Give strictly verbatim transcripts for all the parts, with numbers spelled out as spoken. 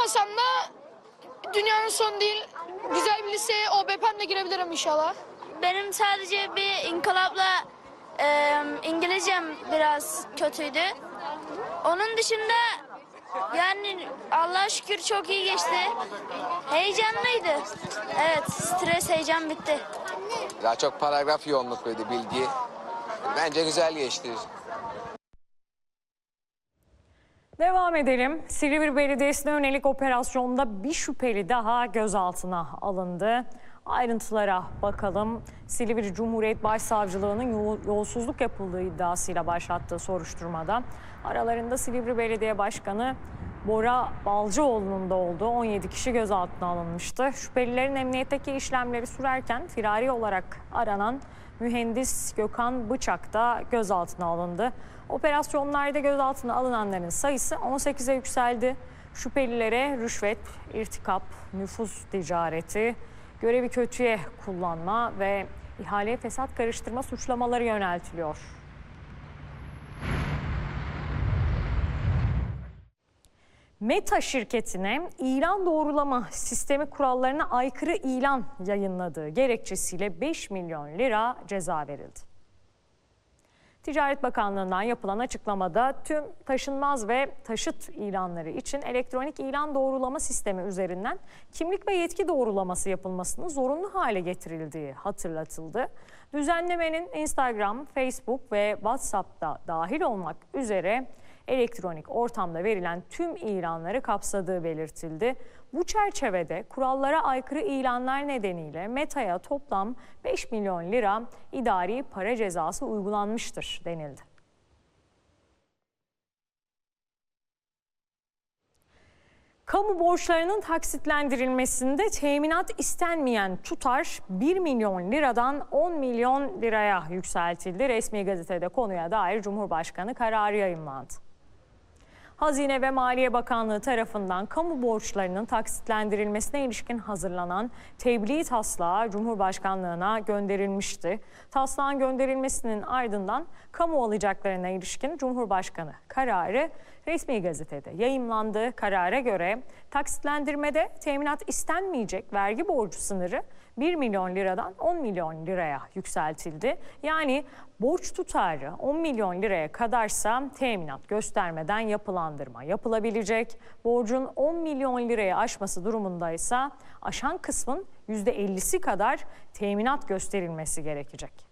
Okumasam da dünyanın sonu değil. Güzel bir liseye O B P M'le girebilirim inşallah. Benim sadece bir inkılapla e, İngilizcem biraz kötüydü. Onun dışında yani Allah'a şükür çok iyi geçti. Heyecanlıydı. Evet, stres, heyecan bitti. Daha çok paragraf yoğunlukluydu bilgi. Bence güzel geçti. Devam edelim. Silivri Belediyesi'ne yönelik operasyonda bir şüpheli daha gözaltına alındı. Ayrıntılara bakalım. Silivri Cumhuriyet Başsavcılığı'nın yolsuzluk yapıldığı iddiasıyla başlattığı soruşturmada aralarında Silivri Belediye Başkanı Bora Balcıoğlu'nun da olduğu on yedi kişi gözaltına alınmıştı. Şüphelilerin emniyetteki işlemleri sürerken firari olarak aranan mühendis Gökhan Bıçak da gözaltına alındı. Operasyonlarda gözaltına alınanların sayısı on sekize yükseldi. Şüphelilere rüşvet, irtikap, nüfuz ticareti, görevi kötüye kullanma ve ihaleye fesat karıştırma suçlamaları yöneltiliyor. Meta şirketine ilan doğrulama sistemi kurallarına aykırı ilan yayınladığı gerekçesiyle beş milyon lira ceza verildi. Ticaret Bakanlığı'ndan yapılan açıklamada tüm taşınmaz ve taşıt ilanları için elektronik ilan doğrulama sistemi üzerinden kimlik ve yetki doğrulaması yapılmasının zorunlu hale getirildiği hatırlatıldı. Düzenlemenin Instagram, Facebook ve WhatsApp'ta dahil olmak üzere elektronik ortamda verilen tüm ilanları kapsadığı belirtildi. Bu çerçevede kurallara aykırı ilanlar nedeniyle Meta'ya toplam beş milyon lira idari para cezası uygulanmıştır denildi. Kamu borçlarının taksitlendirilmesinde teminat istenmeyen tutar bir milyon liradan on milyon liraya yükseltildi. Resmi gazetede konuya dair Cumhurbaşkanı kararı yayımlandı. Hazine ve Maliye Bakanlığı tarafından kamu borçlarının taksitlendirilmesine ilişkin hazırlanan tebliğ taslağı Cumhurbaşkanlığına gönderilmişti. Taslağın gönderilmesinin ardından kamu alacaklarına ilişkin Cumhurbaşkanı kararı resmi gazetede yayımlandı. Karara göre taksitlendirmede teminat istenmeyecek vergi borcu sınırı bir milyon liradan on milyon liraya yükseltildi. Yani borç tutarı on milyon liraya kadarsa teminat göstermeden yapılandırma yapılabilecek. Borcun on milyon liraya aşması durumundaysa aşan kısmın yüzde ellisi kadar teminat gösterilmesi gerekecek.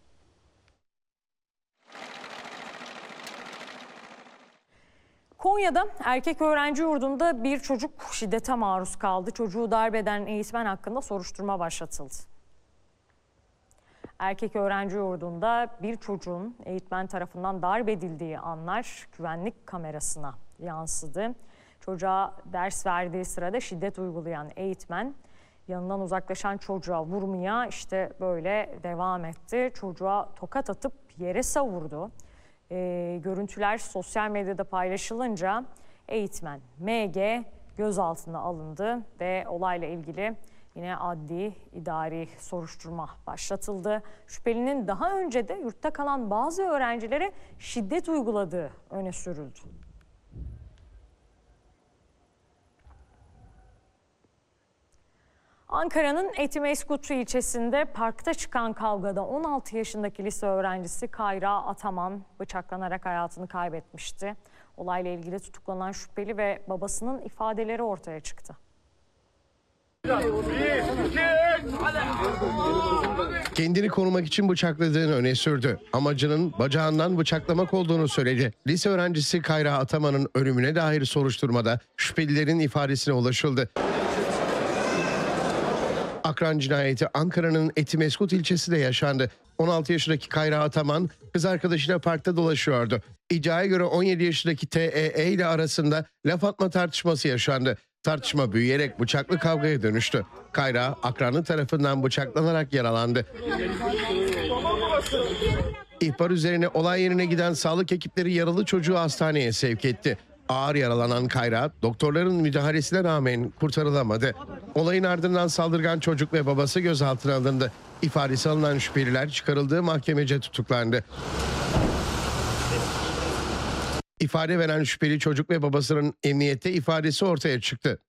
Konya'da erkek öğrenci yurdunda bir çocuk şiddete maruz kaldı. Çocuğu darp eden eğitmen hakkında soruşturma başlatıldı. Erkek öğrenci yurdunda bir çocuğun eğitmen tarafından darp edildiği anlar güvenlik kamerasına yansıdı. Çocuğa ders verdiği sırada şiddet uygulayan eğitmen yanından uzaklaşan çocuğa vurmaya işte böyle devam etti. Çocuğa tokat atıp yere savurdu. E, görüntüler sosyal medyada paylaşılınca eğitmen M G gözaltına alındı ve olayla ilgili yine adli idari soruşturma başlatıldı. Şüphelinin daha önce de yurtta kalan bazı öğrencilere şiddet uyguladığı öne sürüldü. Ankara'nın Etimesgut ilçesinde parkta çıkan kavgada on altı yaşındaki lise öğrencisi Kayra Ataman bıçaklanarak hayatını kaybetmişti. Olayla ilgili tutuklanan şüpheli ve babasının ifadeleri ortaya çıktı. Kendini korumak için bıçakladığını öne sürdü. Amacının bacağından bıçaklamak olduğunu söyledi. Lise öğrencisi Kayra Ataman'ın ölümüne dair soruşturmada şüphelilerin ifadesine ulaşıldı. Akran cinayeti Ankara'nın Etimesgut ilçesinde yaşandı. on altı yaşındaki Kayra Ataman kız arkadaşıyla parkta dolaşıyordu. İddiaya göre on yedi yaşındaki T E E ile arasında laf atma tartışması yaşandı. Tartışma büyüyerek bıçaklı kavgaya dönüştü. Kayra akranı tarafından bıçaklanarak yaralandı. İhbar üzerine olay yerine giden sağlık ekipleri yaralı çocuğu hastaneye sevk etti. Ağır yaralanan Kayra doktorların müdahalesine rağmen kurtarılamadı. Olayın ardından saldırgan çocuk ve babası gözaltına alındı. İfadesi alınan şüpheliler çıkarıldığı mahkemece tutuklandı. İfade veren şüpheli çocuk ve babasının emniyette ifadesi ortaya çıktı.